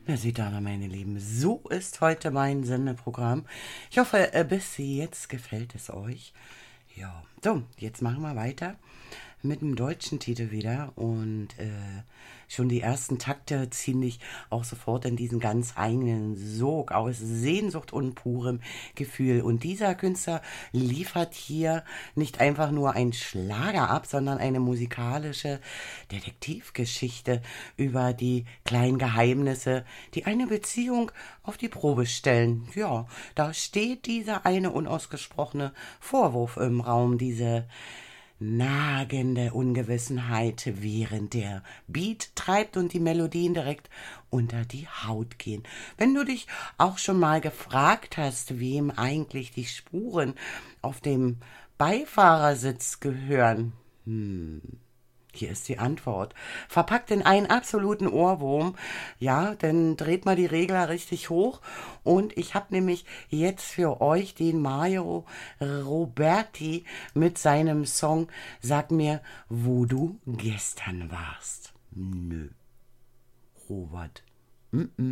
Na, seht da, meine Lieben, so ist heute mein Sendeprogramm. Ich hoffe, bis jetzt gefällt es euch. Ja, so, jetzt machen wir weiter mit dem deutschen Titel wieder und schon die ersten Takte ziehen dich auch sofort in diesen ganz eigenen Sog aus Sehnsucht und purem Gefühl. Und dieser Künstler liefert hier nicht einfach nur einen Schlager ab, sondern eine musikalische Detektivgeschichte über die kleinen Geheimnisse, die eine Beziehung auf die Probe stellen. Ja, da steht dieser eine unausgesprochene Vorwurf im Raum, diese nagende Ungewissenheit, während der Beat treibt und die Melodien direkt unter die Haut gehen. Wenn du dich auch schon mal gefragt hast, wem eigentlich die Spuren auf dem Beifahrersitz gehören, hier ist die Antwort. Verpackt in einen absoluten Ohrwurm, ja, dann dreht mal die Regler richtig hoch. Und ich habe nämlich jetzt für euch den Mario Roberti mit seinem Song Sag mir, wo du gestern warst. Nö, Robert.